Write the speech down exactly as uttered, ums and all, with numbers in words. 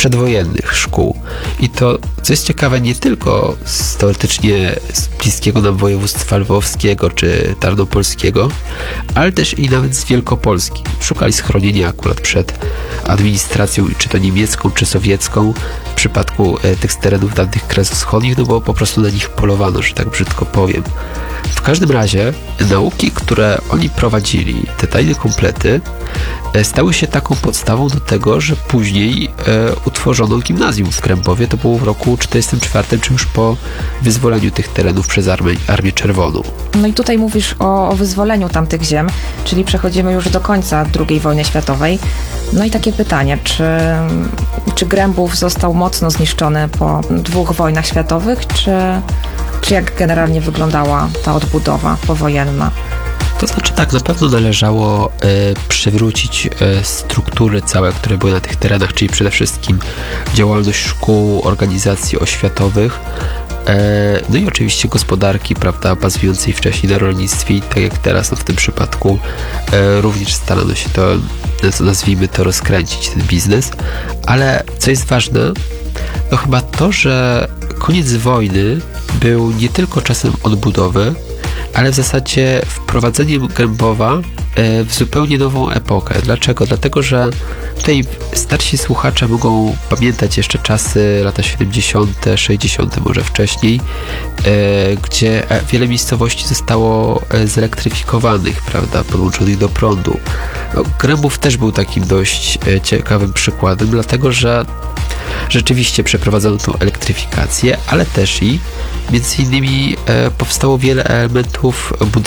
przedwojennych szkół. I to, co jest ciekawe, nie tylko z, teoretycznie z bliskiego nam województwa lwowskiego czy tarnopolskiego, ale też i nawet z Wielkopolski. Szukali schronienia akurat przed administracją, czy to niemiecką, czy sowiecką, w przypadku e, tych terenów dawnych Kresów Wschodnich, no bo po prostu na nich polowano, że tak brzydko powiem. W każdym razie nauki, które oni prowadzili, te tajne komplety, e, stały się taką podstawą do tego, że później e, utworzono gimnazjum w Krępowie. To było w roku czterdziestym czwartym, czy już po wyzwoleniu tych terenów przez Armię, Armię Czerwoną. No i tutaj mówisz o, o wyzwoleniu tamtych ziem, czyli przechodzimy już do końca drugiej wojny światowej. No i takie pytanie, czy, czy Grębów został mocno zniszczony po dwóch wojnach światowych, czy, czy jak generalnie wyglądała ta odbudowa powojenna? To znaczy tak, na pewno należało e, przywrócić e, struktury całe, które były na tych terenach, czyli przede wszystkim działalność szkół, organizacji oświatowych, e, no i oczywiście gospodarki, prawda, bazującej wcześniej na rolnictwie i tak jak teraz, no w tym przypadku e, również starano się to, nazwijmy to, rozkręcić, ten biznes, ale co jest ważne, no chyba to, że koniec wojny był nie tylko czasem odbudowy, ale w zasadzie wprowadzeniem Grębowa w zupełnie nową epokę. Dlaczego? Dlatego, że tutaj starsi słuchacze mogą pamiętać jeszcze czasy lata siedemdziesiąte, sześćdziesiąte, może wcześniej, gdzie wiele miejscowości zostało zelektryfikowanych, prawda, podłączonych do prądu. No, Grębów też był takim dość ciekawym przykładem, dlatego, że rzeczywiście przeprowadzono tą elektryfikację, ale też i między innymi e, powstało wiele elementów budynków